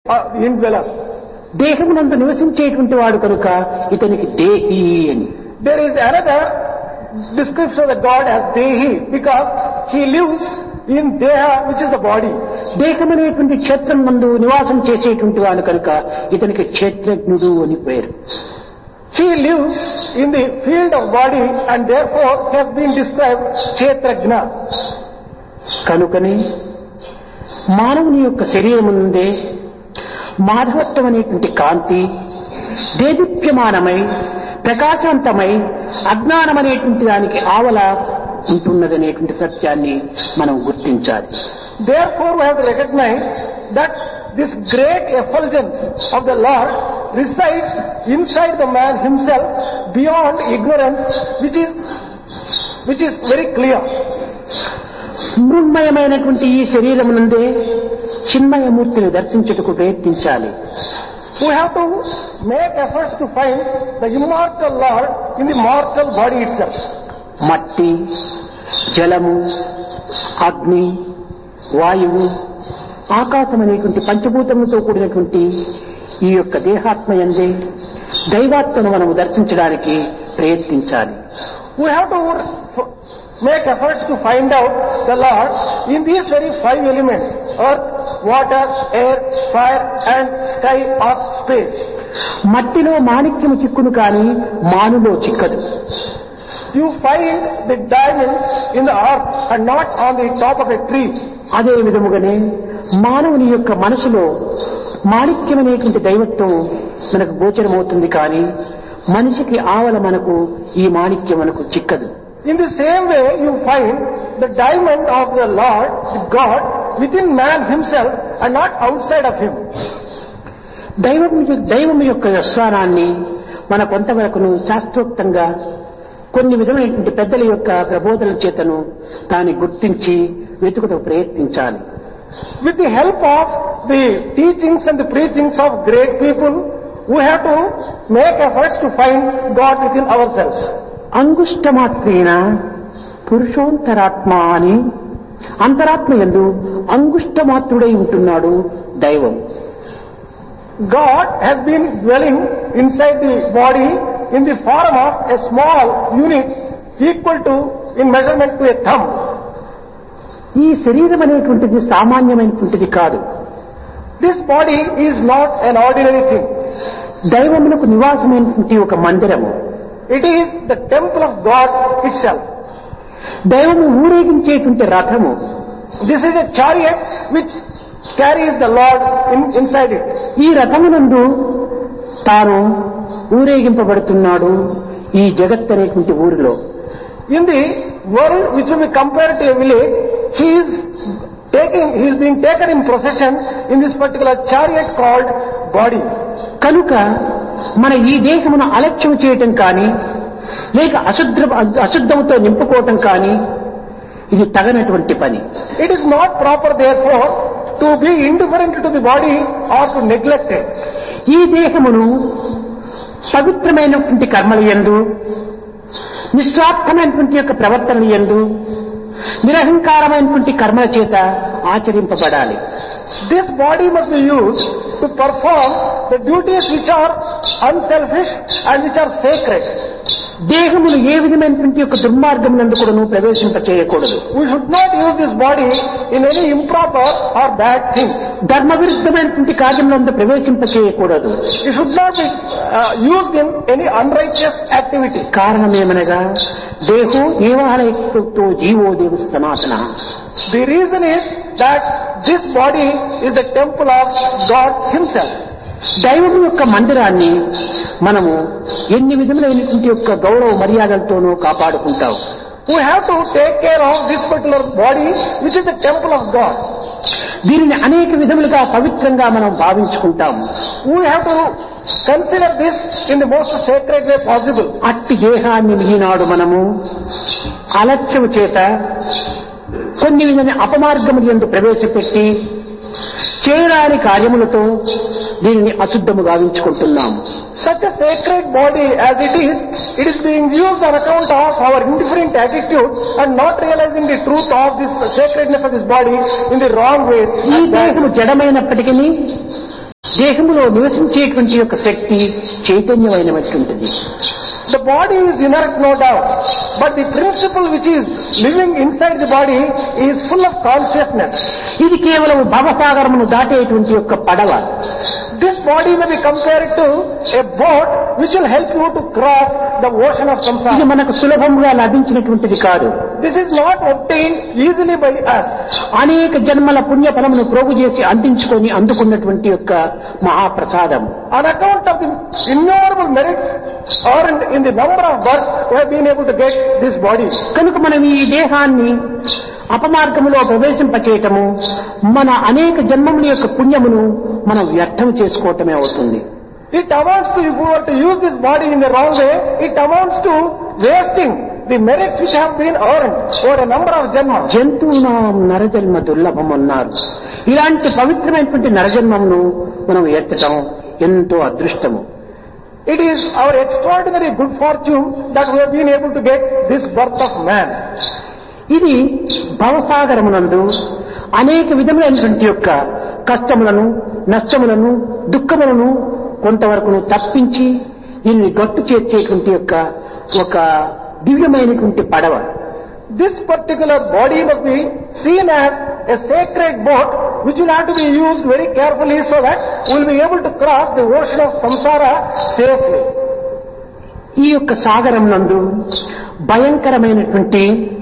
indweller. దేహమునందు నివసించేటువంటి వాడు కనుక ఇతనికి దేహి అని. There is another description of God as Dehi because he lives in Deha, which is the body. దేహమనేటువంటి క్షేత్రం నందు నివాసం చేసేటువంటి వాడు కనుక ఇతనికి క్షేత్రజ్ఞుడు అని పేరు. He lives in the field of body and therefore has been described Kshetrajna. కనుకనే మానవుని యొక్క శరీరము నుండే మాధవత్వం అనేటువంటి కాంతి దేదీప్యమానమై ప్రకాశవంతమై అజ్ఞానం అనేటువంటి దానికి ఆవల ఉంటున్నదనేటువంటి సత్యాన్ని మనం గుర్తించాలి. Therefore we have to recognize that this great effulgence of the Lord resides inside the man himself beyond ignorance, which is very clear. మృన్మయమైనటువంటి ఈ శరీరము నుండే చిన్మయమూర్తిని దర్శించుటకు ప్రయత్నించాలి. We have to make efforts to find the immortal Lord in the mortal body itself. మట్టి, జలము, అగ్ని, వాయువు, ఆకాశం అనేటువంటి పంచభూతములతో కూడినటువంటి ఈ యొక్క దేహాత్మయందే దైవాత్మను మనము దర్శించడానికి ప్రయత్నించాలి. We have to make efforts to find out the Lord in these very five elements: earth, water, air, fire and sky or space. మట్టిలో మాణిక్యము చిక్కును కానీ మానులో చిక్కదు. You find the diamonds in the earth and not on the top of a tree. అదే విధముగానే మానవుని యొక్క మనసులో మాణిక్యమనేటువంటి దైవత్వం మనకు గోచరమవుతుంది కానీ మనిషికి ఆవల మనకు ఈ మాణిక్యం మనకు చిక్కదు. In the same way you find the diamond of the Lord, the God, within man himself and not outside of him. దైవం యొక్క స్వరాన్ని మన కొంతవరకును శాస్త్రోక్తంగా కొన్ని విధమైనటువంటి పెద్దల యొక్క ప్రబోధనల చేతను దాన్ని గుర్తించి వెతుకుటకు ప్రయత్నించాలి. With the help of the teachings and the preachings of great people, we have to make efforts to find God within ourselves. అంగుష్టమాత్రేన పురుషోంతరాత్మ అని అంతరాత్మ యందు అంగుష్టమాత్రుడై ఉంటున్నాడు దైవం. God has been dwelling inside the body in the form of a small unit equal to in measurement to a thumb. ఈ శరీరం అనేటువంటిది సామాన్యమైనటువంటిది కాదు. This body is not an ordinary thing. దైవమునకు నివాసమైనటువంటి ఒక మందిరము. It is the temple of God itself. దైవము ఊరేగించేటువంటి రథము. This is a chariot which carries the Lord inside it. ఈ రథమునందు తాను ఊరేగింపబడుతున్నాడు ఈ జగత్ అనేటువంటి ఊరిలో. In the world which will be compared to a village, he is being taken in procession in this particular chariot called body. కనుక మన ఈ దేహమును అలక్ష్యం చేయటం కానీ లేక అశుద్ధముతో నింపుకోవటం కానీ ఇది తగనటువంటి పని. It is not proper therefore to be indifferent to the body or to neglect it. ఈ దేహమును పవిత్రమైనటువంటి కర్మల యందు నిస్వార్థమైనటువంటి యొక్క ప్రవర్తన యందు నిరహంకారమైనటువంటి కర్మల చేత ఆచరింపబడాలి. This body must be used to perform the duties which are unselfish and which are sacred. దేహమును ఏ విధమైనటువంటి యొక్క దుర్మార్గం నందు కూడా ప్రవేశింప చేయకూడదు. We should not use this body in any improper or bad things. ధర్మ విరుద్ధమైనటువంటి కార్యములందు ప్రవేశింప చేయకూడదు. It should not be used in any unrighteous activity. కారణమేమనగా దేహో దేవాలయతో GO దేవ సనాతన. The reason is that this body is the temple of God himself. దైవం యొక్క మందిరాన్ని మనము ఎన్ని విధములైనటువంటి యొక్క గౌరవ మర్యాదలతోనూ కాపాడుకుంటాం. We have to take care of this particular body which is the temple of God. దీనిని అనేక విధములుగా పవిత్రంగా మనం భావించుకుంటాం. We have to consider this in the most sacred way possible. అట్టి దేహాన్ని ఈనాడు మనము అలక్ష్యము చేత కొన్ని విధమైన అపమార్గముల యందు ప్రవేశపెట్టి చేయరాని కార్యములతో దీనిని అశుద్ధము గావించుకుంటున్నాము. Such a sacred body as it is being used on account of our indifferent attitude and not realizing the truth of this sacredness of this body in the wrong ways. ఈ దేహము జడమైనప్పటికీ దేహములో నివసించేటువంటి యొక్క శక్తి చైతన్యమైనటువంటిది. The body is inert, no doubt, but the principle which is living inside the body is full of consciousness. ఇది కేవలం భవసాగరమును దాటేటువంటి యొక్క పడవ. This body may be compared to a boat which will help you to cross the ocean of ఇది samsara. మనకు సులభంగా లభించినటువంటిది కాదు. This is not obtained easily by us. అనేక జన్మల పుణ్య ఫలమును ప్రోగు చేసి అందించుకొని అందుకున్నటువంటి యొక్క మహాప్రసాదం. On account of the innumerable merits earned in the number of births, we have been able to get this body. కనుక మనం ఈ దేహాన్ని అపమార్గములో ప్రవేశింపచేయటము మన అనేక జన్మముల యొక్క పుణ్యమును మనం వ్యర్థం చేసుకోవటమే అవుతుంది. It amounts to, if we were to use this body in the wrong way, it amounts to wasting the merits which have been earned over a number of janmas. జంతువునాం నరజన్మ దుర్లభం అన్నారు. ఇలాంటి పవిత్రమైనటువంటి నరజన్మమును మనం ఎత్తటం ఎంతో అదృష్టము. It is our extraordinary good fortune that we have been able to get this birth of man. ఇది భవసాగరమునందు అనేక విధములైనటువంటి యొక్క కష్టములను, నష్టములను, దుఃఖములను కొంతవరకు తప్పించి దీన్ని గట్టు చేర్చేటువంటి యొక్క ఒక దివ్యమైనటువంటి పడవ. This particular body must be seen as a sacred boat which will have to be used very carefully so that we will be able to cross the ocean of samsara safely. ఈ యొక్క సాగరం నందు భయంకరమైనటువంటి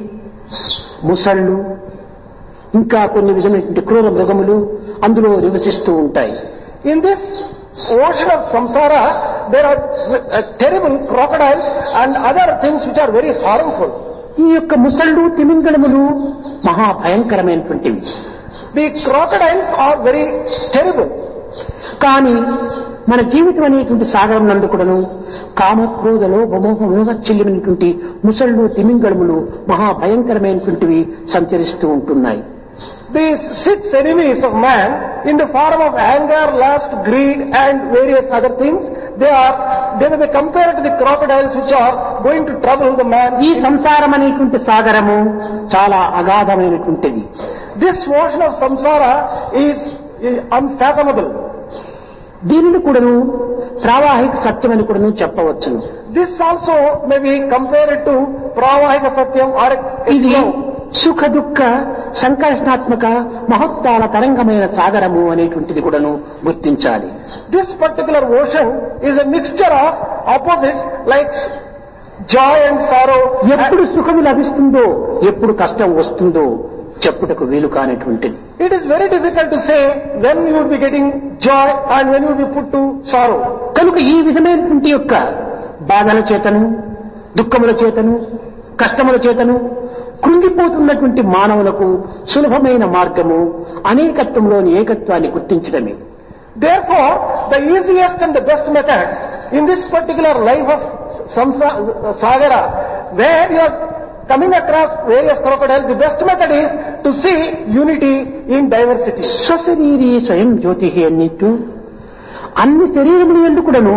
ముసళ్ళు, ఇంకా కొన్ని విధమైనటువంటి క్రూర మృగములు అందులో నివసిస్తూ ఉంటాయి. In this ocean of samsara, there are terrible crocodiles and other things which are very harmful. ఈ యొక్క ముసళ్ళు, తిమింగళములు మహాభయంకరమైనటువంటివి. The crocodiles are very terrible. కానీ మన జీవితం అనేటువంటి సాగరం నందు కూడాను కామక్రోధ లోభ మోహ వివచ్చల్యమైనటువంటి ముసళ్ళు, తిమింగళములు మహాభయంకరమైనటువంటివి సంచరిస్తూ ఉంటున్నాయి. These 6 enemies of man in the form of anger, lust, greed and various other things, they may be compared to the crocodiles which are going to trouble the man. ఈ సంసారం అనేటువంటి సాగరము చాలా అగాధమైనటువంటిది. This ocean of samsara is unfathomable. దీనిని కూడాను ప్రావాహిక సత్యమని కూడాను చెప్పవచ్చును. This also may be compared to pravahika satyam or ఇది సుఖ దుఃఖ సంకర్షణాత్మక మహత్తాల తరంగమైన సాగరము అనేటువంటిది కూడాను గుర్తించాలి. This particular ocean is a mixture of opposites like joy and sorrow. ఎప్పుడు సుఖము లభిస్తుందో, ఎప్పుడు కష్టం వస్తుందో చెప్పుటకు వీలు కానటువంటిది. It is very difficult to say when you will be getting joy and when you will be put to sorrow. కనుక ఈ విధమైనటువంటి యొక్క బాధల చేతను, దుఃఖముల చేతను, కష్టముల చేతను కృంగిపోతున్నటువంటి మానవులకు సులభమైన మార్గము అనేకత్వంలోని ఏకత్వాన్ని గుర్తించడమే. Therefore, the easiest and the best method in this particular life of Sagara, where you are coming across various crocodiles, the best method is to see unity in diversity. స్వశరీరీ స్వయం జ్యోతి అన్నిట్టు అన్ని శరీరములు ఎందుకుడను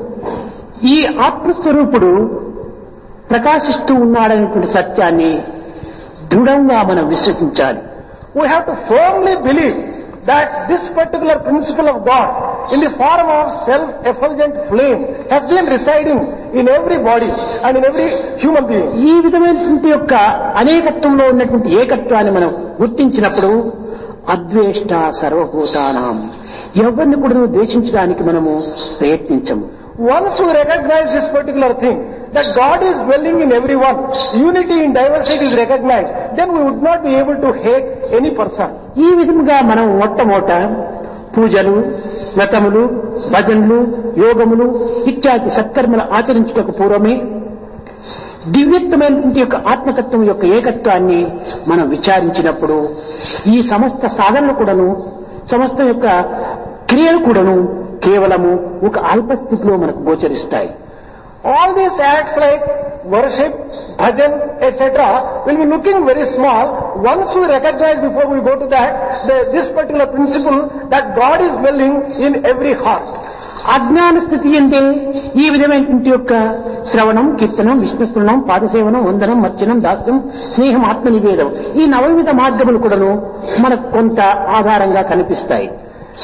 ఈ ఆత్మస్వరూపుడు ప్రకాశిస్తూ ఉన్నాడనేటువంటి సత్యాన్ని దృఢంగా మనం విశ్వసించాలి. We have to firmly believe that this particular principle of God in the form of self-effulgent flame has been residing in every body and in every human being. ఈ విధమైనటువంటి యొక్క అనేకత్వంలో ఉన్నటువంటి ఏకత్వాన్ని మనం గుర్తించినప్పుడు అద్వేష్ట సర్వభూతానాం ఎవరిని కూడా ద్వేషించడానికి మనము ప్రయత్నించము. Once we recognize this particular thing, that God is dwelling in everyone, unity in diversity is recognized, then we would not be able to hate any person. ఈ విధంగా మనం మొట్టమొదట పూజలు, వ్రతములు, భజనలు, యోగములు ఇత్యాది సత్కర్మలు ఆచరించుటకు పూర్వమే దివ్యత్వమైనటువంటి యొక్క ఆత్మతత్వం యొక్క ఏకత్వాన్ని మనం విచారించినప్పుడు ఈ సమస్త సాధనలు కూడాను, సమస్త యొక్క క్రియలు కూడాను కేవలము ఒక అల్పస్థితిలో మనకు గోచరిస్తాయి. All these acts like worship, bhajan, etc. will be looking very small once we recognize before we go to that this particular principle that God is dwelling in every heart. అజ్ఞాన స్థితి అంటే ఈ విధమైనటువంటి యొక్క శ్రవణం, కీర్తనం, విష్ణుస్మరణం, పాదసేవనం, వందనం, మర్చనం, దాస్యం, స్నేహం, ఆత్మనివేదం ఈ నవవిధ మార్గములు కూడాను మనకు కొంత ఆధారంగా కనిపిస్తాయి.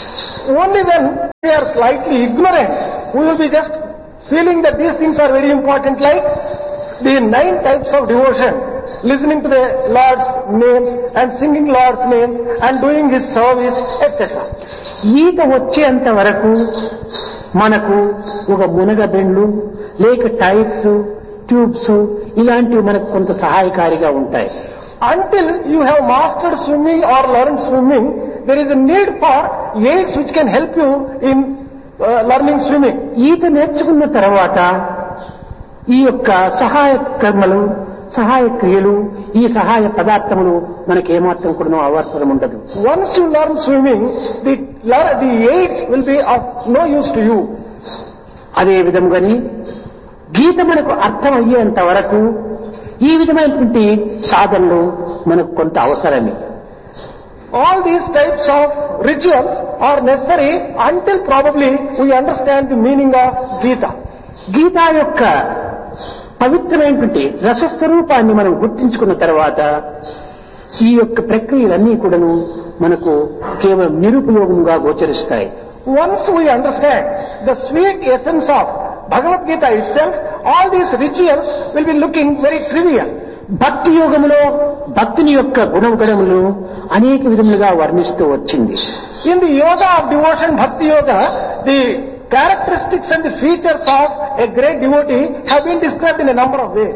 Only when we are slightly ignorant, we will be just feeling that these things are very important, like the 9 types of devotion, listening to the Lord's names and singing Lord's names and doing His service, etc. ఈత వచ్చేంత వరకు మనకు ఒక మునగబెండ్లు లేక tyres tubes ఇలాంటివి మనకు కొంత సహాయకారిగా ఉంటాయి. Until you have mastered swimming or learned swimming, there is a need for aids which can help you in learning swimming. ఈత నేర్చుకున్న తర్వాత ఈ యొక్క సహాయ కర్మలు, సహాయ క్రియలు, ఈ సహాయ పదార్థములు మనకి ఏమాత్రం కూడా అవసరం ఉండదు. Once you learn swimming, the aids will be of no use to you. అదే విధంగాని గీత మనకు అర్థమయ్యేంత వరకు ఈ విధమైనటువంటి సాధనలు మనకు కొంత అవసరమే. All these types of rituals are necessary until probably we understand the meaning of Gita. గీత యొక్క పవిత్రమైనటువంటి రసస్వరూపాన్ని మనం గుర్తించుకున్న తర్వాత ఈ యొక్క ప్రక్రియలన్నీ కూడాను మనకు కేవలం నిరుపయోగంగా గోచరిస్తాయి. Once we understand the sweet essence of Bhagavad Gita itself, all these rituals will be looking very trivial. భక్తి యోగములో భక్తుని యొక్క గుణగణములు అనేక విధములుగా వర్ణిస్తూ వచ్చింది. In the yoga of devotion, Bhakti Yoga, the characteristics and the features of a great devotee have been described in a number of ways.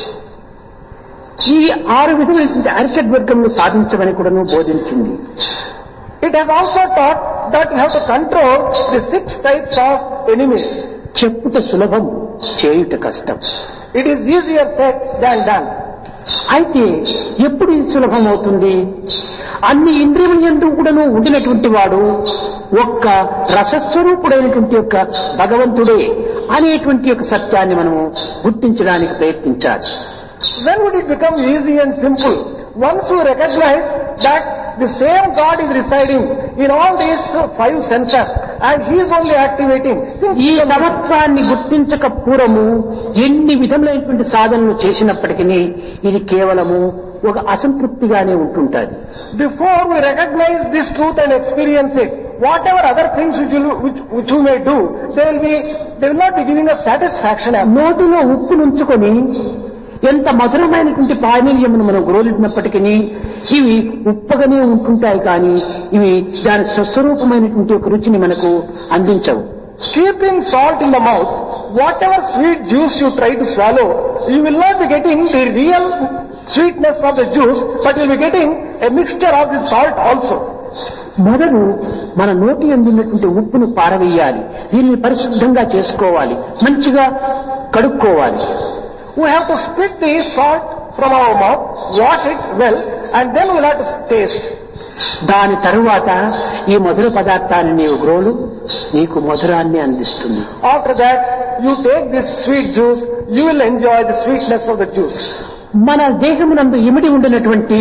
ఈ 6 విధములైనటువంటి అరిషడ్ వర్గములు సాధించమని కూడాను బోధించింది. It has also taught that you have to control the 6 types of enemies. చెప్పుట సులభం, చేయుట కష్టం. It is easier said than done. అయితే ఎప్పుడు ఇది సులభం అవుతుంది? అన్ని ఇంద్రియముల యందు కూడాను ఉండినటువంటి వాడు ఒక్క రసస్వరూపుడైనటువంటి యొక్క భగవంతుడే అనేటువంటి యొక్క సత్యాన్ని మనము గుర్తించడానికి ప్రయత్నించాలి. When would it become easy and simple? Once you recognize that the same God is residing in all these 5 senses and He is only activating. ఈ సమత్వాన్ని గుర్తించక పూర్వము ఎన్ని విధములైనటువంటి సాధనలు చేసినప్పటికీ ఇది కేవలము ఒక అసంతృప్తిగానే ఉంటుంటుంది. Before we recognize this truth and experience it, whatever other things which you may do, they will not be giving us satisfaction. నోటిలో ఉప్పు నుంచుకొని ఎంత మధురమైనటువంటి పానీయమును మనం గ్రోలించినప్పటికీ ఇవి ఉప్పగానే ఉంటుంటాయి, కానీ ఇవి దాని స్వస్వరూపమైనటువంటి ఒక రుచిని మనకు అందించవు. Keeping salt in the mouth, whatever sweet juice you try to swallow, you will not be getting the real sweetness of the juice, but you will be getting a mixture of the salt also. మొదలు మన నోటి అందినటువంటి ఉప్పును పారవేయాలి, దీన్ని పరిశుద్ధంగా చేసుకోవాలి, మంచిగా కడుక్కోవాలి. We have to spit the salt from our mouth, wash it well, and then we will have to taste. దాని తరువాత ఈ మధుర పదార్థాన్ని నీవు గ్రోలు, నీకు మధురాన్ని అందిస్తుంది. After that, you take this sweet juice, you will enjoy the sweetness of the juice. మన దేహమునందు ఇమిడి ఉండినటువంటి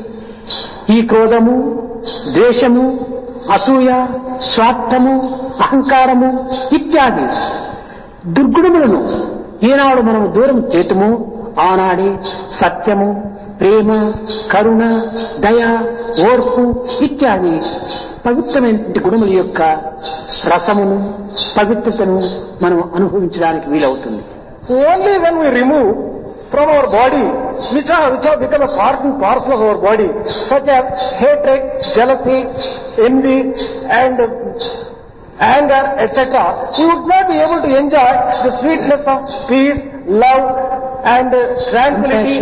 ఈ క్రోధము, ద్వేషము, అసూయ, స్వార్థము, అహంకారము ఇత్యాది దుర్గుణములను ఏనాడు మనము దూరం చేతుము ఆనాడే సత్యము, ప్రేమ, కరుణ, దయ, ఓర్పు ఇత్యాది పవిత్రమైనటువంటి గుణముల యొక్క రసమును, పవిత్రతను మనం అనుభవించడానికి వీలవుతుంది. Only when we remove from our body which have become a part and parcel of our body, such as hatred, jealousy, envy and anger, etc., we would not be able to enjoy the sweetness of peace, love and tranquility,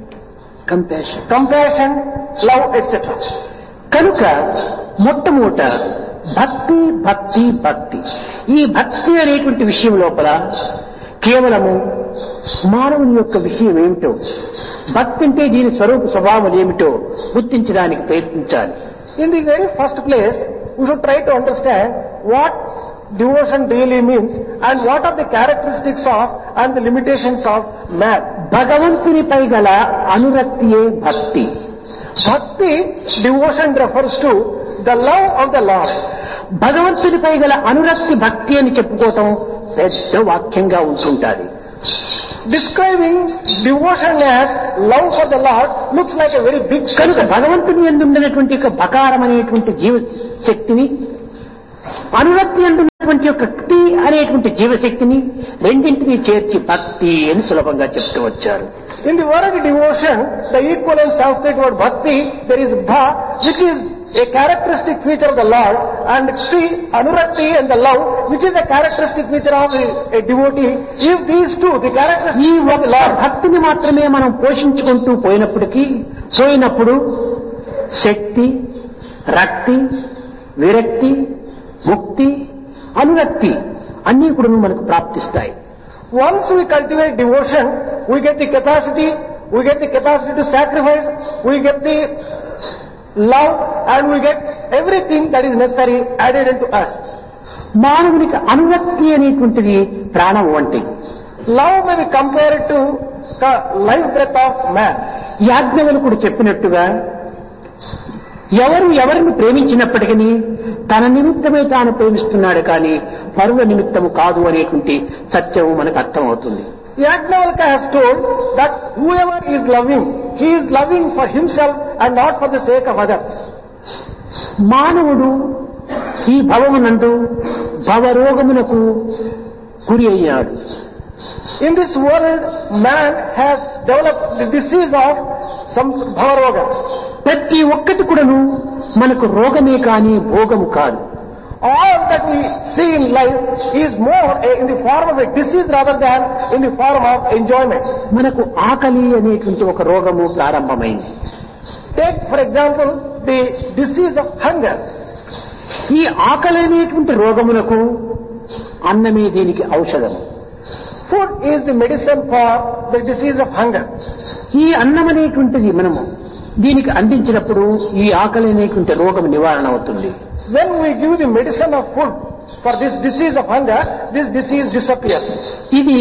compassion, love, etc. కనుక మొట్టమొదట భక్తి భక్తి భక్తి. ఈ భక్తి అనేటువంటి విషయం లోపల కేవలము మానవుని యొక్క విషయం ఏమిటో, భక్తి అంటే దీని స్వరూప స్వభావం ఏమిటో గుర్తించడానికి ప్రయత్నించాలి. In the very first place, we should try to understand what devotion really means and what are the characteristics of and the limitations of man. భగవంతునిపై గల అనురక్తియే భక్తి. Bhakti, devotion refers to the love of the Lord. భగవంతునిపై గల అనురక్తి భక్తి అని చెప్పుకోవటం పెద్ద వాక్యంగా ఉంటుంటుంది. Describing devotion as love for the Lord looks like a very big కనుక భగవంతుని యందు ఉండేటువంటి బకారం అనేటువంటి జీవ శక్తిని అనురక్తి అంటున్నటువంటి యొక్క క్తి అనేటువంటి జీవశక్తిని రెండింటినీ చేర్చి భక్తి అని సులభంగా చెప్తూ వచ్చారు. In the word devotion, the equivalent Sanskrit word bhakti, there is bha, which is a characteristic feature of the Lord, and Shri, Anurakti and the love, which is a characteristic feature of a devotee. If these two, the characteristics ఈ of the ఒక్క Lord, భక్తిని మాత్రమే మనం పోషించుకుంటూ పోయినప్పుడు శక్తి, రక్తి, విరక్తి, ముక్తి, అనురక్తి అన్నీ కూడా మనకు ప్రాప్తిస్తాయి. once we cultivate devotion, we get the capacity to sacrifice, we get the love, and we get everything that is necessary added into us. మానవునికి అనురక్తి అనేటువంటిది ప్రాణం వంటి. Love may be compared to the life breath of man. యాజ్ఞవల్కుడు చెప్పినట్టుగా ఎవరిని ప్రేమించినప్పటికీ తన నిమిత్తమే తాను ప్రేమిస్తున్నాడు కానీ పరుల నిమిత్తము కాదు అనేటువంటి సత్యము మనకు అర్థమవుతుంది. Yajnavalkya has told that whoever is loving, he is loving for himself and not for the sake of others. మానవుడు ఈ భవమునందు భవరోగమునకు గురి అయ్యాడు. In this world, man has developed the disease of some bhavaroga. ప్రతి ఒక్కటి కూడాను మనకు రోగమే కానీ భోగము కాదు. All that we see in life is more in the form of a disease rather than in the form of enjoyment. మనకు ఆకలి అనేటువంటి ఒక రోగము ప్రారంభమైంది. Take for example the disease of hunger. ఈ ఆకలి అనేటువంటి రోగమునకు అన్నమే దీనికి ఔషధము. Food is the medicine for the disease of hunger. ఈ అన్నం అనేటువంటిది మనము దీనికి అందించినప్పుడు ఈ ఆకలి అనేటువంటి రోగం నివారణ అవుతుంది. When we give the medicine of food for this disease of hunger, this disease disappears. ఇది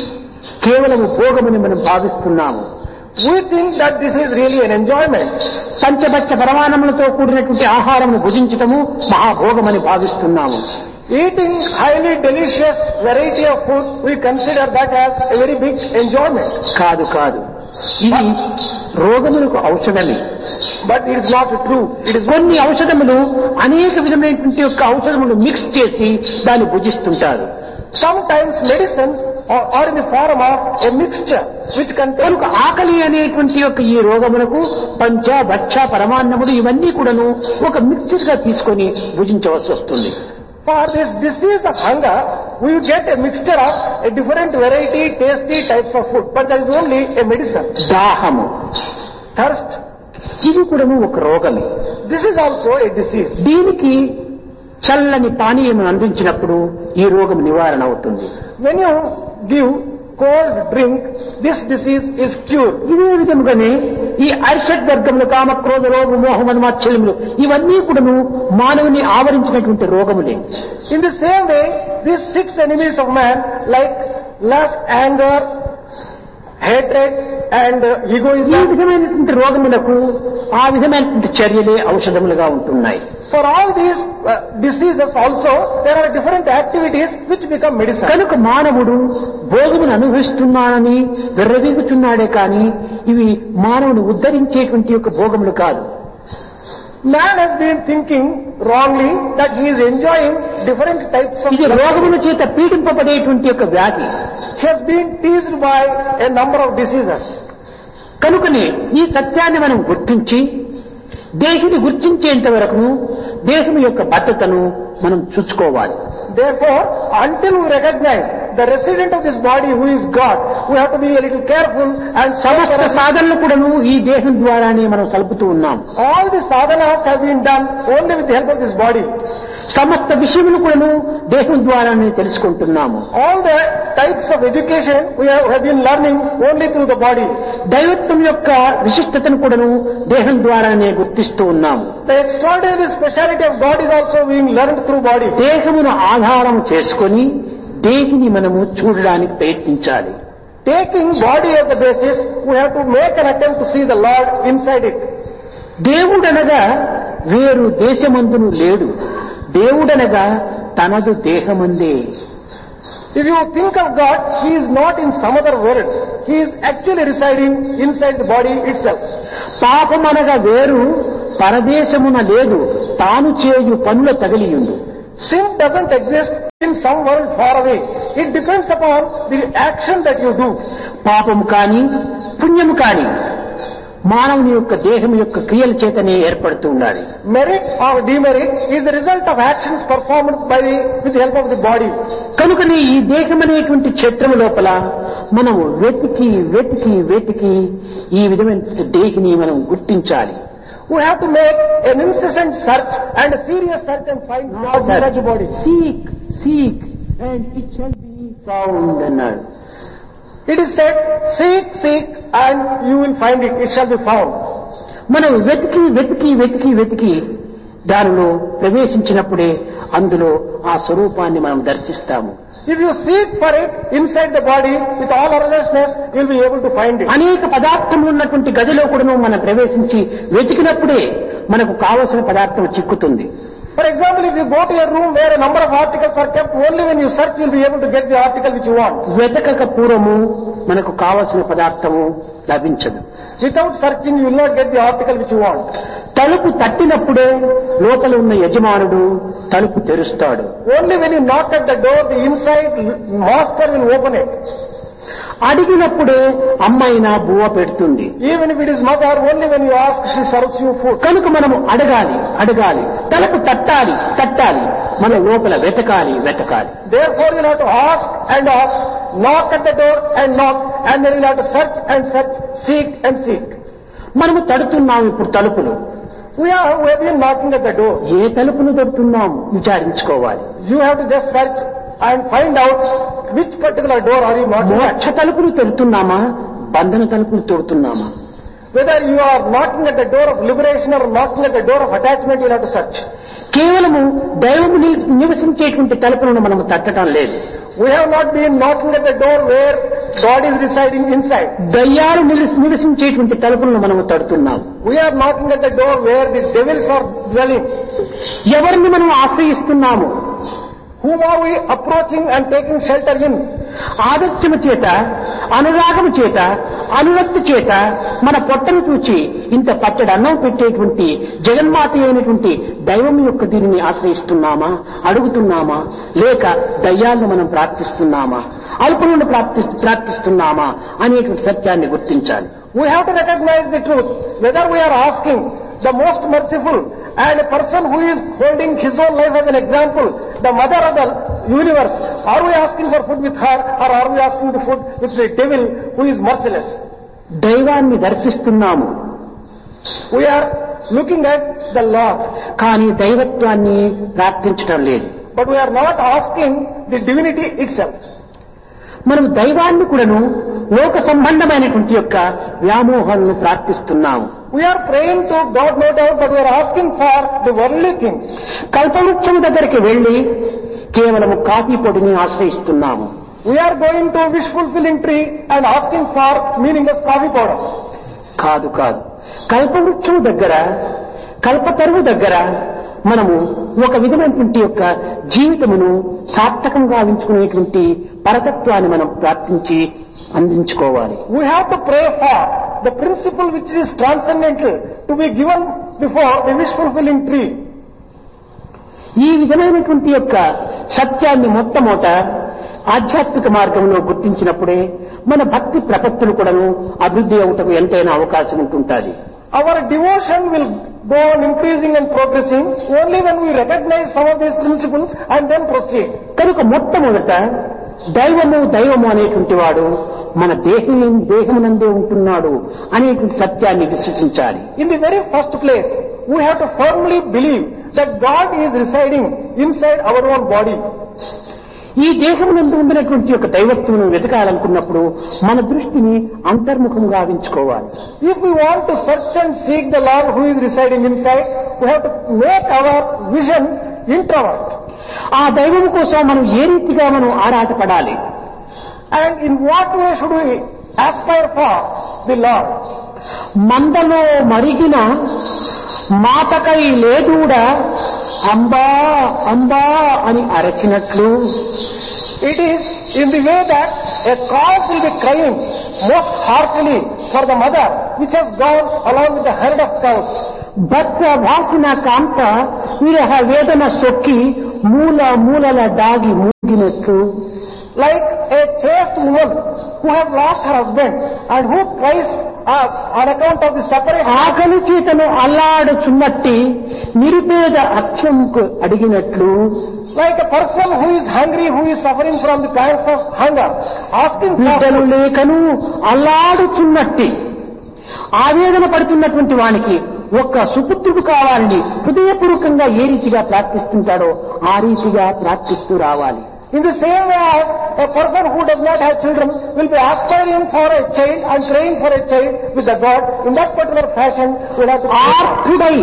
కేవలము భోగమని మనం భావిస్తున్నాము. We think that this is really an enjoyment. పంచభక్ష పరమాన్నములతో కూడినటువంటి ఆహారమును భుజించటము మహాభోగమని భావిస్తున్నాము. Eating highly delicious variety of food, we consider that as a very big enjoyment. కాదు ఇది రోగములకు ఔషధమే. But it is not true. It is కొన్ని ఔషధములు అనేక విధమైనటువంటి యొక్క ఔషధములు మిక్స్ చేసి దాన్ని భుజిస్తుంటారు. Sometimes medicines are in the form of a mixture which contains. ఆకలి అనేటువంటి యొక్క ఈ రోగములకు పంచ భక్ష పరమాన్నములు ఇవన్నీ కూడాను ఒక మిక్చర్ గా తీసుకొని భుజించవలసి వస్తుంది. For this disease of hunger, we will get a mixture of a different variety, tasty types of food. But there is only a medicine. దాహము, thirst, ఇది కూడాను ఒక రోగమే. this is also a disease. దీనికి చల్లని పానీయం అందించినప్పుడు ఈ రోగం నివారణ అవుతుంది. When you give cold drink, this disease is cured. ఇదే విధముగానే ఈ అరిషడ్ వర్గములు కామ క్రోధ రోగ మోహమన్మాశ్చర్యములు ఇవన్నీ కూడాను మానవుని ఆవరించినటువంటి రోగములే. In the same way, these 6 enemies of man, like lust, anger, hatred and ఈ egoism, విధమైనటువంటి రోగములకు ఆ విధమైనటువంటి చర్యలే ఔషధములుగా ఉంటున్నాయి. for all these diseases also, there are different activities which become medicine. కనుక మానవుడు భోగమును అనుభవిస్తున్నానని విర్రవీగుతున్నాడే కానీ ఇవి మానవుని ఉద్ధరించేటువంటి యొక్క భోగములు కాదు. Man has been thinking wrongly that he is enjoying different types of. ఇది రోగముల చేత పీడింపబడేటువంటి యొక్క వ్యాధి. He has been teased by a number of diseases. కనుకనే ఈ సత్యాన్ని మనం గుర్తించి దేహిని గుర్తించేంత వరకు దేహం యొక్క భద్రతను మనం చూసుకోవాలి. Therefore, until we recognize the resident of this body who is God, we have to be a little careful and సమస్త సాధనలు కూడాను ఈ దేహం ద్వారానే మనం సలుపుతూ ఉన్నాం. all the sadhanas have been done only with the help of this body. సమస్త విషయములు కూడాను దేహం ద్వారానే తెలుసుకుంటున్నాము. All the types of education we have been learning only through the body. దైవత్వం యొక్క విశిష్టతను కూడాను దేహం ద్వారానే గుర్తిస్తూ ఉన్నాము. The extraordinary speciality of God is also being learned through body. దేహమును ఆధారం చేసుకొని దేహిని మనము చూడడానికి ప్రయత్నించాలి. Taking body as the basis, we have to make an attempt to see the Lord inside it. దేవుడనగా వేరు దేశమందును లేడు, దేవుడనగా తనదు దేహమందే. If you think of God, He is not in some other world. He is actually residing inside the body itself. పాపమనగా వేరు పరదేశమున లేదు, తాను చేయు పనుల తగిలియుండు. Sin doesn't exist in some world far away. It depends upon the action that you do. పాపము కాని పుణ్యము కాని మానవుని యొక్క దేహం యొక్క క్రియల చేతనే ఏర్పడుతూ ఉండాలి. Merit or demerit is the result of actions performed with the help of the body. కనుకనే ఈ దేహం అనేటువంటి క్షేత్రము లోపల మనము వెతికి వెతికి వెతికి ఈ విధమైన దేహిని మనం గుర్తించాలి. We have to make an incessant search and a serious search and find God in such a body. Seek and it shall be found అన్నాడు. It is said, seek and you will find it. It shall be found. మనం వెతికి వెతికి వెతికి వెతికి దానిలో ప్రవేశించినప్పుడే అందులో ఆ స్వరూపాన్ని మనం దర్శిస్తాము. If you seek for it inside the body with all earnestness, you will be able to find it. అనేక పదార్థములు ఉన్నటువంటి గదిలో కూడా మనం ప్రవేశించి వెతికినప్పుడే మనకు కావలసిన పదార్థం చిక్కుతుంది. For example, if you go to a room where a number of articles are kept, only when you search you will be able to get the article which you want. వెతకక పూర్వము మనకు కావలసిన పదార్థము లభించదు. Without searching you will not get the article which you want. తలుపు తట్టినప్పుడే లోపల ఉన్న యజమానుడు తలుపు తెరుస్తాడు. Only when you knock at the door, the inside master will open it. అడిగినప్పుడే అమ్మాయినా బువ్వ పెడుతుంది. Even if it is mother, only when you ask she serves you food. కనుక మనము అడగాలి తలుపు తట్టాలి మన లోపల వెతకాలి. Therefore you have to ask, knock at the door and knock, and then you have to search, seek. మనము తడుతున్నాము ఇప్పుడు తలుపులు. We have been knocking at the door. A తలుపును తడుతున్నాము విచారించుకోవాలి. You have to just search and find out which particular door are you knocking at. మోక్ష తలుపులు తడుతున్నామా, బంధన తలుపులు తడుతున్నామా? Whether you are knocking at the door of liberation or knocking at the door of attachment, you have to search. కేవలము దైవము నివసించేటువంటి తలుపులను మనము తట్టడం లేదు. We have not been knocking at the door where God is residing inside. దయ్యాలు నివసించేటువంటి తలుపులను మనము తడుతున్నాం. We are knocking at the door where the devils are dwelling. ఎవరిని మనం ఆశ్రయిస్తున్నాము? Whom are we approaching and taking shelter in? ఆదర్శము చేత, అనురాగము చేత, అనురక్తి చేత మన పొట్టను చూచి ఇంత పట్టడి అన్నం పెట్టేటువంటి జగన్మాత అయినటువంటి దైవం యొక్క దీనిని ఆశ్రయిస్తున్నామా, అడుగుతున్నామా, లేక దయ్యాలను మనం ప్రార్థిస్తున్నామా, అల్పులను ప్రార్థిస్తున్నామా అనేటువంటి సత్యాన్ని గుర్తించాలి. We have to recognize the truth, whether we are asking the most merciful and a person who is holding his own life as an example, the mother of the universe, are we asking for food with her or are we asking the food with the devil who is merciless? దైవాన్ని దర్శిస్తున్నాము. We are looking at the Lord, కానీ దైవత్వాన్ని ప్రార్థించడం లేదు. but we are not asking the divinity itself. మనం దైవాన్ని కూడాను లోక సంబంధమైనటువంటి యొక్క వ్యామోహాలను ప్రార్థిస్తున్నాము. We are praying to God, no doubt, but we are asking for the worldly things. కల్పవృక్షం దగ్గరికి వెళ్లి కేవలము కాఫీ పొడిని ఆశ్రయిస్తున్నాము. We are going to wish fulfilling tree and asking for meaningless coffee powder. కాదు. కల్పవృక్షం దగ్గర, కల్పతరువు దగ్గర మనము ఒక విధమైనటువంటి యొక్క జీవితమును సార్థకంగా ఉంచుకునేటువంటి పరతత్వాన్ని మనం ప్రార్థించి అందించుకోవాలి. We have to pray for the principle which is transcendental to be given before the wish fulfilling tree. ఈ విధమైనటువంటి యొక్క సత్యాన్ని మొట్టమొదట ఆధ్యాత్మిక మార్గంలో గుర్తించినప్పుడే మన భక్తి ప్రపత్తులు కూడాను అభివృద్ధి అవుటకు ఎంతైనా అవకాశం ఉంటుంటుంది. Our devotion will go on increasing and progressing only when we recognize some of these principles and then proceed. కనుక మొట్టమొదట దైవము అనేటువంటి వాడు మన దేహమునందే ఉంటున్నాడు అనేటువంటి సత్యాన్ని విశ్వసించాలి. In the very first place, we have to firmly believe that God is residing inside our own body. ఈ దేహమునందు ఉండినటువంటి యొక్క దైవత్వమును వెతకాలనుకున్నప్పుడు మన దృష్టిని అంతర్ముఖంగా ఉంచుకోవాలి. If we want to search and seek the Lord who is residing inside, we have to make our vision introvert. ఆ దైవం కోసం మనం ఏ రీతిగా మనం ఆరాటపడాలి? And in what way should we aspire for the Lord? మందలో మరిగిన మాటకై లేదూడా అంబా అని అరచినట్లు, it is in the way that a cow will be crying most heartily for the mother which has gone along with the herd of cows. భక్త భాసిన కాంత విరహ వేదన సొక్కి మూలల దాగి మూగినట్లు, like a chaste woman who has lost her husband and who cries on account of the separation. ఆకలి చేతను అల్లాడుచున్నట్టి నిరుపేద అత్యంకు అడిగినట్లు, Like a person who is hungry, who is suffering from the pangs of hunger, asking బిడ్డలు లేకను అల్లాడుచున్నట్టి ఆవేదన పడుతున్నటువంటి వానికి ఒక్క సుపుత్రుడు కావాలని హృదయపూర్వకంగా ఏ రీతిగా ప్రార్థిస్తుంటాడో ఆ రీతిగా ప్రార్థిస్తూ రావాలి. In the same way, a person who does not have children will be aspiring for a child and praying for a child with the God. In that particular fashion, will have to ఆర్తుడై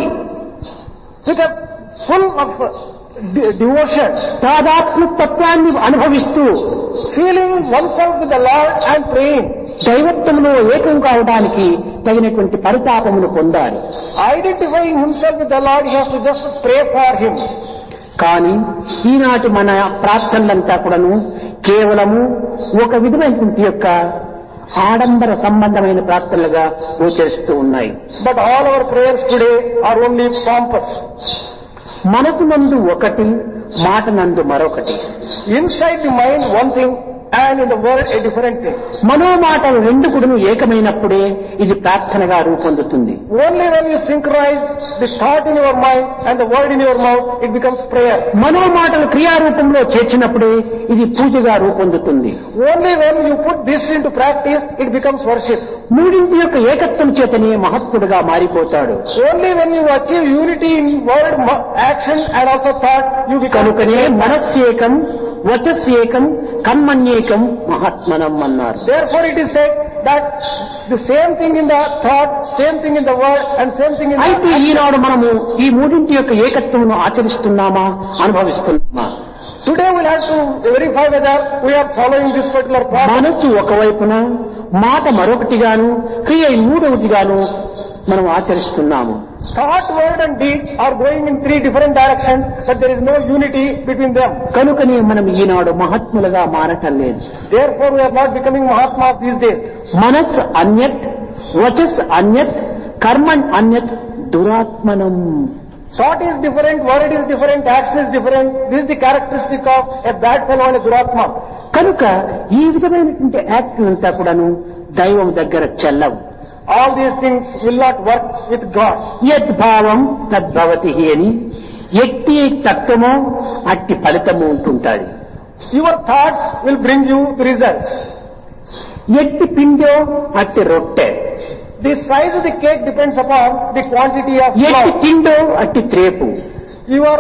with a full of devotion, తాదాత్మ్యతత్వాన్ని అనుభవిస్తూ feeling oneself with the Lord and praying. దైవత్వంలో ఏకం కావడానికి తగినటువంటి పరితాపమును పొందాలి. Identifying himself with the Lord, he has to just pray for him. కానీ ఈనాటి మన ప్రార్థనలంతా కూడాను కేవలము ఒక విధమైనటువంటి యొక్క ఆడంబర సంబంధమైన ప్రార్థనలుగా గోచరిస్తూ ఉన్నాయి. But all our prayers today are only pompous. మనసు నందు ఒకటి, మాట నందు మరొకటి. Inside the mind one thing and in the world a different thing. మనోమాటలు రెండు కూడాను ఏకమైనప్పుడే ఇది ప్రార్థనగా రూపొందుతుంది. Only when you synchronize the thought in your mind and the word in your mouth, it becomes prayer. మనోమాటలు క్రియారూపంలో చేర్చినప్పుడే ఇది పూజగా రూపొందుతుంది. Only when you put this into practice, it becomes worship. మూడింటి యొక్క ఏకత్వం చేతనే మహత్తుడుగా మారిపోతాడు. Only when you achieve unity in word, action and also thought, you become. కనుకనే మనస్యేకం, వచస్యేకం, కర్మణ్యేకం మహాత్మనం అన్నారు. Therefore it is said that the same thing in the thought, same thing in the word and same thing in the అయితే ఈనాడు మనము ఈ మూడింటి యొక్క ఏకత్వమును ఆచరిస్తున్నామా, అనుభవిస్తున్నామా? Today we'll have to verify whether we are following this particular path. మనసు ఒకవైపున, మాట మరొకటిగాను, క్రియ మూడవదిగాను మనం ఆచరిస్తున్నాము. Thought, word and deed are going in three different directions, but there is no unity between them. కనుకనే మనం ఈనాడు మహాత్ములుగా మారటం లేదు. Therefore we are not becoming Mahatmas these days. మనస్ అన్యత్, వచస్ అన్యత్, కర్మణ్ అన్యత్, దురాత్మనం. Thought is different, word is different, action is different. This is the characteristic of a bad fellow and a duratma. కనుక ఈ విధమైనటువంటి act అంతా కూడాను దైవం దగ్గర చెల్లవు. All these things will not work with God. యద్భావం తద్భవతి అని ఎట్టి తత్వమో అట్టి ఫలితము ఉంటుంటాది. Your thoughts will bring you the results. ఎట్టి పిండో అట్టి రొట్టె. The size of the cake depends upon the quantity of ఎట్టి flour. తిండో అట్టి త్రేపు. Your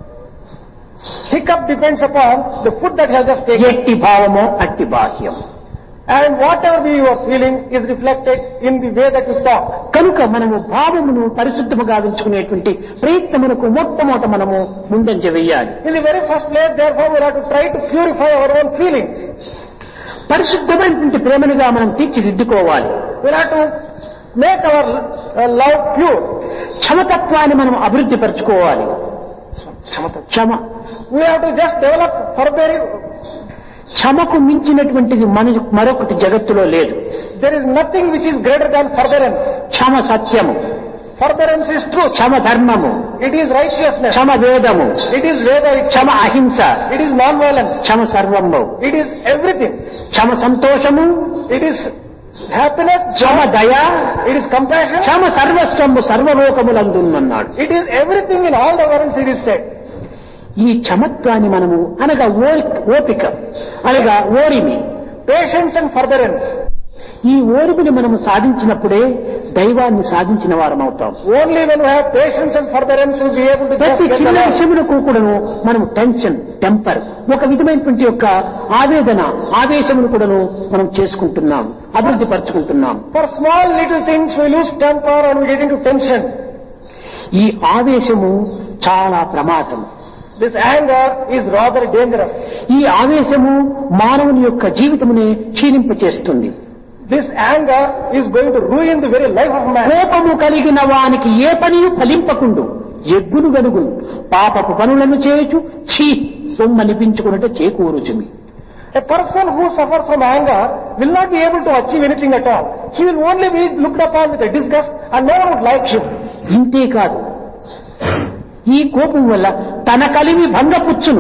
hiccup depends upon the food that has just taken. ఎట్టి భావమో అట్టి బాహ్యం. And whatever be your feeling is reflected in the way that you talk. కనుక మనము భావమును పరిశుద్ధముగా ఉంచుకునేటువంటి ప్రయత్నమునకు మొట్టమొదట మనము ముందంజ వేయాలి. In the very first place, therefore, we have to try to purify our own feelings. పరిశుద్ధమైనటువంటి ప్రేమనుగా మనం తీర్చిదిద్దుకోవాలి. We have to make our love pure. క్షమతత్వాన్ని మనం అభివృద్ధి పరచుకోవాలి. క్షమ. We have to just develop forbearing. క్షమకు మించినటువంటిది మరొకటి జగత్తులో లేదు. There is nothing which is greater than forbearance. క్షమ సత్యము, Forbearance is truth. క్షమ ధర్మము, It is righteousness. క్షమ వేదము, It is Veda. క్షమ అహింస, It is non-violence. క్షమ సర్వము, It is everything. క్షమ సంతోషము, It is happiness. Kshama Joy. దయ, It is compassion. Kshama Sarvasvamu సర్వలోకములందున్నన్నాడు. It is everything in all the worlds, it is said. ఈ క్షమత్వాన్ని మనము అనగా ఓపిక అనగా ఓరిమి, Patience and forbearance. ఈ ఓరిమిని మనము సాధించినప్పుడే దైవాన్ని సాధించిన వారం అవుతాం. Only when we have patience and forbearance we will be able to just ప్రతి get చిన్న along. విషయములకు కూడాను మనం టెన్షన్, టెంపర్, ఒక విధమైనటువంటి యొక్క ఆవేదన, ఆవేశమును కూడాను మనం చేసుకుంటున్నాం, అభివృద్ధి పరుచుకుంటున్నాం. For small little things we lose temper and we get into tension. ఈ ఆవేశము చాలా ప్రమాదం. This anger is rather dangerous. ఈ ఆవేశము మానవుని యొక్క జీవితమునే క్షీణింపచేస్తుంది. This anger is going to ruin the very life of man. కోపము కలిగిన వానికి ఏ పనియు ఫలింపకుండు, ఎగ్గును గనుగును, పాపపు పనులను చేయుచు ఛీ సొమ్మనిపించుకున్నట్టు చేకూరుచుమి. A person who suffers from anger will not be able to achieve anything at all. He will only be looked upon with a disgust and no one would like him. ఇంతే కాదు, ఈ కోపం వల్ల తన కలిమి భంగపుచ్చును.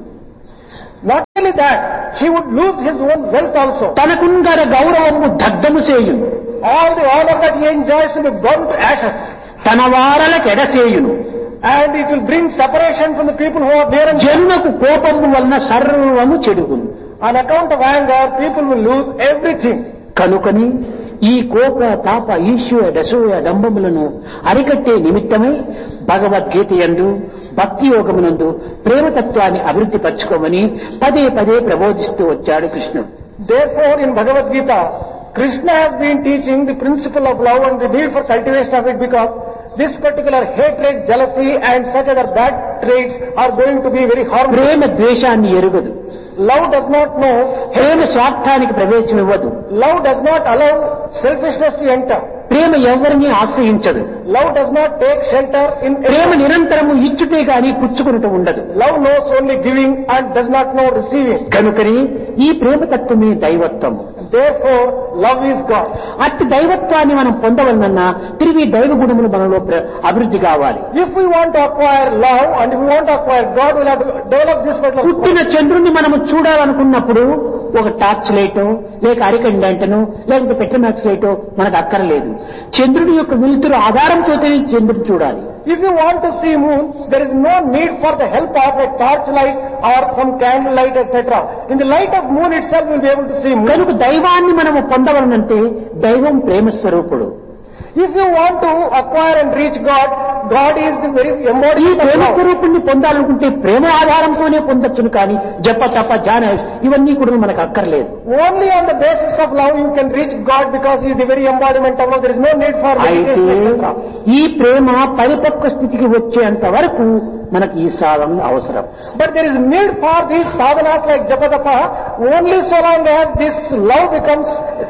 Not only that, he would lose his own wealth also. తనకుందర గౌరవము దగ్ధము చేయును. All the honor that he enjoys will be burned to ashes. తన వారలకు ఎడసేయును. And it will bring separation from the people who are there. And జనులకు కోపము వలన సర్వము చెడుగును. on account of anger, people will lose everything. కనుకని ఈ కోప తాప ఈశ్వర దశూయ డంబములను అరికట్టే నిమిత్తమై భగవద్గీత యందు భక్తి యోగమునందు ప్రేమతత్వాన్ని అభివృద్ధి పరచుకోమని పదే పదే ప్రబోధిస్తూ వచ్చాడు కృష్ణుడు. Therefore, in Bhagavad Gita, Krishna has been teaching the principle of love and the need for cultivation of it, because this particular hatred, jealousy and such other bad traits are going to be very harmful. ప్రేమ ద్వేషాన్ని ఎరుగదు. Love does not know. ప్రేమ స్వార్థానికి ప్రవేశం ఇవ్వదు. Love does not allow selfishness to enter. ప్రేమ ఎవరిని ఆశ్రయించదు. Love does not take shelter in. ప్రేమ నిరంతరము ఇచ్చుటే గాని పుచ్చుకునటం ఉండదు. Love knows only giving and does not know receiving. కనుకని ఈ ప్రేమతత్వమే దైవత్వము. Therefore, love is God. అట్టి దైవత్వాన్ని మనం పొందవలనన్నా తిరిగి దైవ గుణములు మనలో అభివృద్ధి కావాలి. If we want to acquire love and if we want to acquire God, we will have to develop this particular. పుట్టిన చంద్రుణ్ణి మనము చూడాలనుకున్నప్పుడు ఒక టార్చ్ లైటో లేక అరికండంటనో లేకపోతే పెట్రోమాక్స్ లైటో మనకు అక్కర్లేదు. చంద్రుడి యొక్క వెలుతురు ఆధారంతోనే చంద్రుడు చూడాలి. If you want to see moon, there is no need for the help of a torch light or some candle light, etc. In the light of moon itself, we will be able to see moon. కనుక దైవాన్ని మనము పొందవలనంటే దైవం ప్రేమ స్వరూపుడు. If you want to acquire and reach God, God is the very ఈ embodiment Prema of love. స్వరూపుణ్ణి పొందాలనుకుంటే ప్రేమ ఆధారంతోనే పొందొచ్చును కానీ జప తప ధ్యాన ఇవన్నీ కూడా మనకు అక్కర్లేదు. Only on the basis of love you can reach God, because He is the very embodiment of love. There is no need for అయితే meditation, etc. ఈ ప్రేమ పరిపక్వ స్థితికి వచ్చేంత వరకు మనకు ఈ సాధన అవసరం. But there is need for these sadhanas like japa tapa only so long as this love becomes.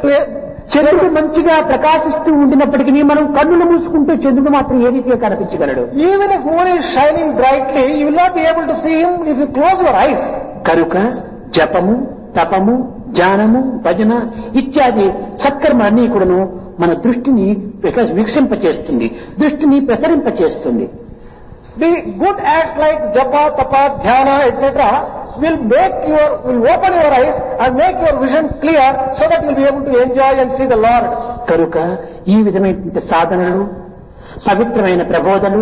చంద్రుడు మంచిగా ప్రకాశిస్తూ ఉండినప్పటికీ మనం కన్నులు మూసుకుంటే చంద్రుడు మాత్రం ఏ రీతిగా కనిపించగలడు. Even if moon is shining brightly, you will not be able to see him if you close your eyes. కనుక జపము తపము ధ్యానము భజన ఇత్యాది సత్కర్మలన్నీ కూడాను మన దృష్టిని వికసింపచేస్తుంది, దృష్టిని ప్రసరింపచేస్తుంది. The good acts like japa, tapa, dhyana, etc. will open your eyes and make your vision clear, so that you will be able to enjoy and see the Lord. కనుక ఈ విధమైన సాధనలు పవిత్రమైన ప్రబోధలు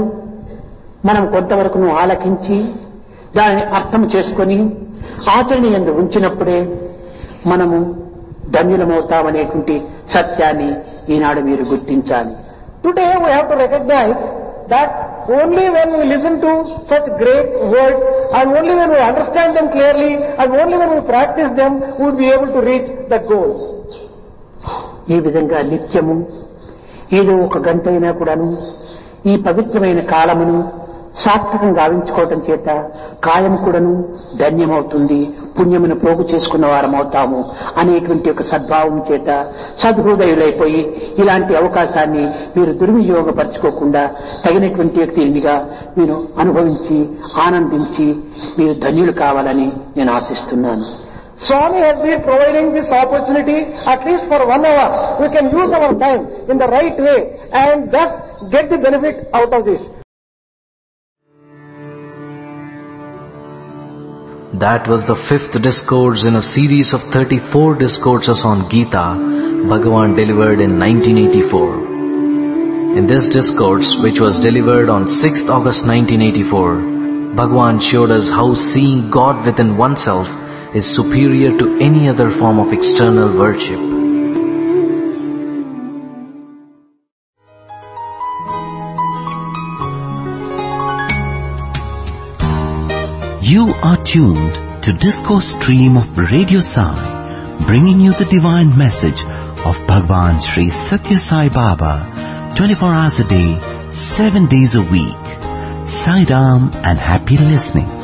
మనం కొంతవరకు ఆలకించి దానిని అర్థం చేసుకొని ఆచరణ యందు ఉంచినప్పుడే మనము ధన్యులమవుతామనేటువంటి సత్యాన్ని ఈనాడు మీరు గుర్తించాలి. Today we have to recognize that only when we listen to such great words and only when we understand them clearly and only when we practice them, we will be able to reach the goal. ఈ విధంగా నిత్యము ఏదో ఒక గంట అయినా కూడాను ఈ పవిత్రమైన కాలమును సార్థకంగా గావించుకోవటం చేత కాయం కూడాను ధన్యమవుతుంది, పుణ్యమును పోగు చేసుకున్న వారమవుతాము అనేటువంటి ఒక సద్భావం చేత సద్హృదయులైపోయి ఇలాంటి అవకాశాన్ని మీరు దుర్వినియోగపరచుకోకుండా తగినటువంటి వ్యక్తిగా మీరు అనుభవించి ఆనందించి మీరు ధన్యులు కావాలని నేను ఆశిస్తున్నాను. Swami has been providing this opportunity at least for 1 hour. We can use our time in the right way and thus get the benefit out of this. That was the 5th discourse in a series of 34 discourses on Gita Bhagavan delivered in 1984. In this discourse, which was delivered on 6th August 1984, Bhagavan showed us how seeing God within oneself is superior to any other form of external worship. You are tuned to Discourse Stream of Radio Sai, bringing you the divine message of Bhagwan Sri Satya Sai Baba, 24 hours a day, 7 days a week. Sai Ram and happy listening.